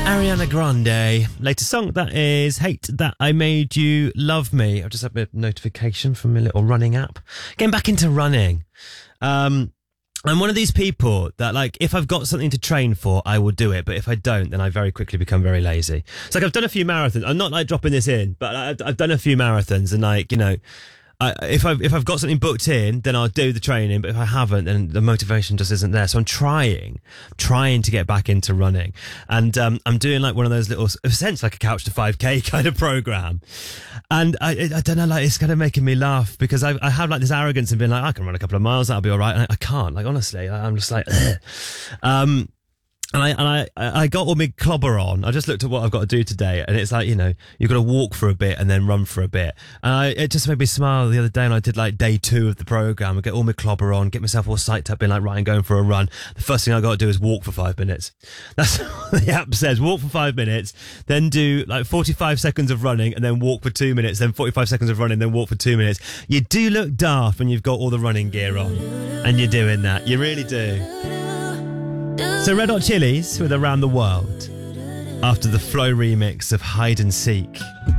Ariana Grande, latest song, that is Hate That I Made You Love Me. I've just had a notification from my little running app. Getting back into running. I'm one of these people that, like, if I've got something to train for, I will do it. But if I don't, then I very quickly become very lazy. It's like I've done a few marathons. I'm not like dropping this in, but I've done a few marathons, and, like, you know, if I've got something booked in, then I'll do the training. But if I haven't, then the motivation just isn't there. So I'm trying to get back into running, and I'm doing like one of those little, essentially like a Couch to 5K kind of program. And I don't know, like, it's kind of making me laugh because I have like this arrogance and being like, I can run a couple of miles, that'll be all right. And I can't, like, honestly, I'm just like, ugh. And I got all my clobber on. I just looked at what I've got to do today, and it's like, you know, you've got to walk for a bit and then run for a bit. And it just made me smile the other day, and I did like day 2 of the program. I get all my clobber on, get myself all psyched up, being like, right, I'm going for a run. The first thing I got to do is walk for 5 minutes. That's what the app says. Walk for 5 minutes, then do like 45 seconds of running, and then walk for 2 minutes, then 45 seconds of running, then walk for 2 minutes. You do look daft when you've got all the running gear on and you're doing that. You really do. So Red Hot Chilies with Around the World after the Flow remix of Hide and Seek.